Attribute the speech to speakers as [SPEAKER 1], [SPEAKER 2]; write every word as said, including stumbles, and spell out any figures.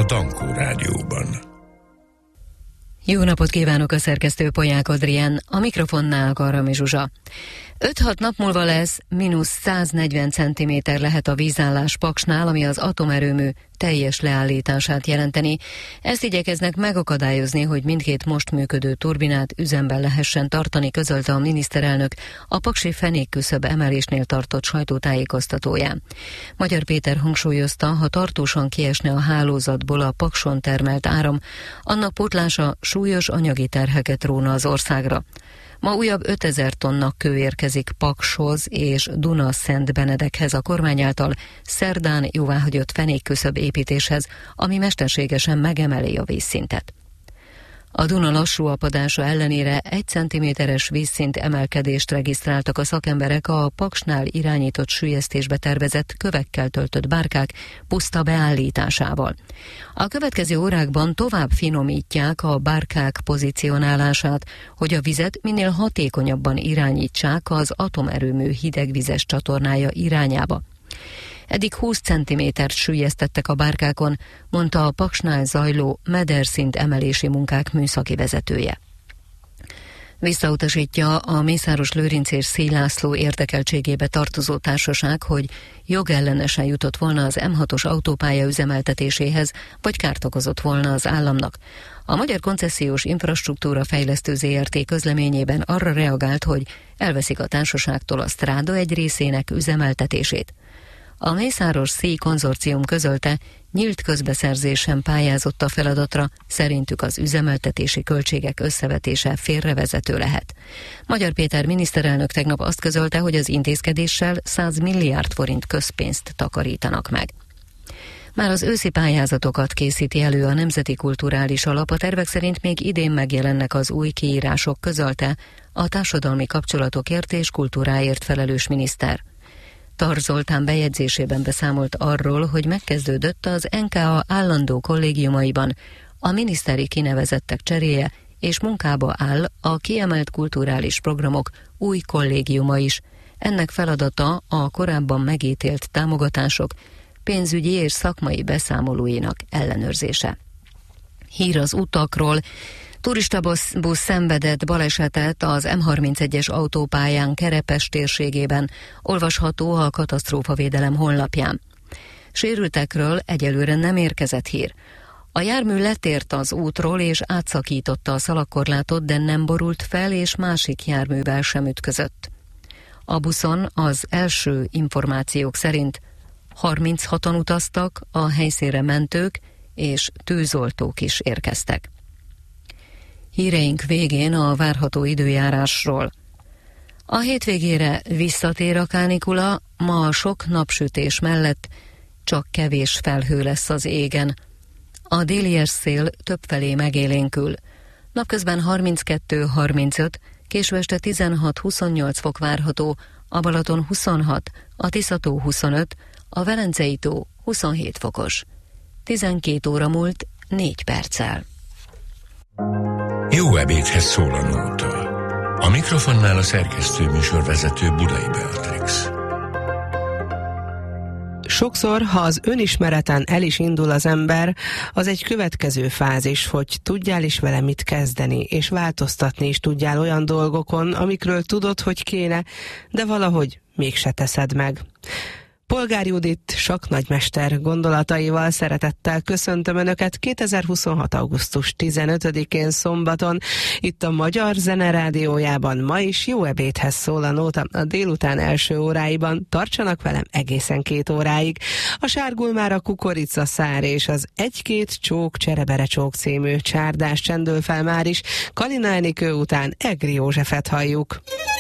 [SPEAKER 1] Dankó Rádióban.
[SPEAKER 2] Jó napot kívánok, a szerkesztő Polyák Adrián, a mikrofonnál Garami Zsuzsa. öt-hat nap múlva lesz mínusz száznegyven centiméter lehet a vízállás Paksnál, ami az atomerőmű teljes leállítását jelenteni. Ezt igyekeznek megakadályozni, hogy mindkét most működő turbinát üzemben lehessen tartani, közölte a miniszterelnök a paksi fenékküszöb emelésnél tartott sajtótájékoztatóján. Magyar Péter hangsúlyozta, ha tartósan kiesne a hálózatból a Pakson termelt áram, annak pótlása súlyos anyagi terheket róna az országra. Ma újabb ötezer tonna kő érkezik Pakshoz és Duna-Szent-Benedekhez a kormány által szerdán jóváhagyott fenékküszöb építéshez, ami mesterségesen megemeli a vízszintet. A Duna lassú apadása ellenére egy centiméteres vízszint emelkedést regisztráltak a szakemberek a Paksnál irányított süllyesztésbe tervezett kövekkel töltött bárkák puszta beállításával. A következő órákban tovább finomítják a bárkák pozicionálását, hogy a vizet minél hatékonyabban irányítsák az atomerőmű hidegvizes csatornája irányába. Eddig húsz centimétert süllyesztettek a bárkákon, mondta a Paksnál zajló mederszint emelési munkák műszaki vezetője. Visszautasítja a Mészáros Lőrinc és Szély László érdekeltségébe tartozó társaság, hogy jogellenesen jutott volna az em hatos autópálya üzemeltetéséhez, vagy kárt okozott volna az államnak. A Magyar Koncesziós Infrastruktúra Fejlesztő zé er té közleményében arra reagált, hogy elveszik a társaságtól a Stráda egy részének üzemeltetését. A Mészáros-Szély konzorcium közölte, nyílt közbeszerzésen pályázott a feladatra, szerintük az üzemeltetési költségek összevetése félrevezető lehet. Magyar Péter miniszterelnök tegnap azt közölte, hogy az intézkedéssel száz milliárd forint közpénzt takarítanak meg. Már az őszi pályázatokat készíti elő a Nemzeti Kulturális Alap, a tervek szerint még idén megjelennek az új kiírások, közölte a társadalmi kapcsolatokért és kultúráért felelős miniszter. Tar Zoltán bejegyzésében beszámolt arról, hogy megkezdődött az en ká á állandó kollégiumaiban a miniszteri kinevezettek cseréje, és munkába áll a kiemelt kulturális programok új kollégiuma is. Ennek feladata a korábban megítélt támogatások pénzügyi és szakmai beszámolóinak ellenőrzése. Hír az utakról. Turistabusz szenvedett balesetet az em harmincegyes autópályán Kerepes térségében, olvasható a katasztrófavédelem honlapján. Sérültekről egyelőre nem érkezett hír. A jármű letért az útról és átszakította a szalagkorlátot, de nem borult fel és másik járművel sem ütközött. A buszon az első információk szerint harminchatan utaztak, a helyszínre mentők és tűzoltók is érkeztek. Híreink végén a várható időjárásról. A hétvégére visszatér a kánikula, ma a sok napsütés mellett csak kevés felhő lesz az égen. A délies szél többfelé megélénkül. Napközben harminckettő-harmincöt, késő este tizenhat-huszonnyolc fok várható, a Balaton huszonhat, a Tisza-tó huszonöt, a Velencei-tó huszonhét fokos. tizenkét óra múlt négy perccel.
[SPEAKER 1] Jó ebédhez szól a nóta. A mikrofonnál a szerkesztő műsorvezető Budai Beatrix.
[SPEAKER 3] Sokszor, ha az önismereten el is indul az ember, az egy következő fázis, hogy tudjál is vele mit kezdeni, és változtatni is tudjál olyan dolgokon, amikről tudod, hogy kéne, de valahogy mégse teszed meg. Polgár Judit saknagymester gondolataival szeretettel köszöntöm Önöket kétezer-huszonhat. augusztus tizenötödikén szombaton, itt a Magyar Zene Rádiójában. Ma is jó ebédhez szól a nóta a délután első óráiban. Tartsanak velem egészen két óráig. A Sárgul már a kukoricaszár és az Egy-két csók cserebere csók című csárdás csendül fel már is. Kalina Enikő után Egri Józsefet halljuk.